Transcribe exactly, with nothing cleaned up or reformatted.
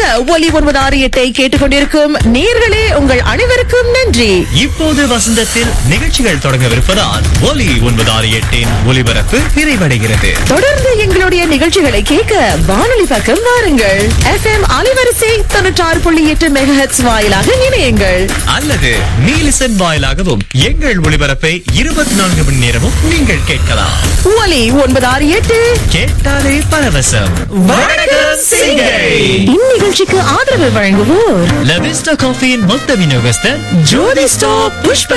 ஒலி ஒன்பது ஆறு எட்டை கேட்டுக்கொண்டிருக்கும் நேயர்களே உங்கள் அனைவருக்கும் நன்றி. இப்போது வசந்தத்தில் நிகழ்ச்சிகள் தொடங்கவிருப்பதால் ஒலி ஒன்பது ஆறு எட்டின் ஒலிபரப்பு நிறைவடைகிறது. தொடர்ந்து எங்களுடைய நிகழ்ச்சிகளை கேட்க வானொலி பக்கம் வாருங்கள். எஃப் எம் அலைவரிசை தொண்ணூற்றாறு புள்ளி எட்டு மெகாஹெர்ட்ஸ் வாயிலாக இணையுங்கள். அல்லது நீலிசன் வாயிலாகவும் எங்கள் ஒலிபரப்பை இருபத்தி நான்கு மணி நேரமும் நீங்கள் கேட்கலாம். ஒலி ஒன்பது ஆறு எட்டு கேட்டாலே பரவசம். வணக்கம் சிங்கை. இந்நிகழ்ச்சிக்கு ஆதரவு வழங்குவோர் லவிஸ்டா காஃபியின் மொத்த விநியோகஸ்தர் ஜோதி ஸ்டாப் புஷ்ப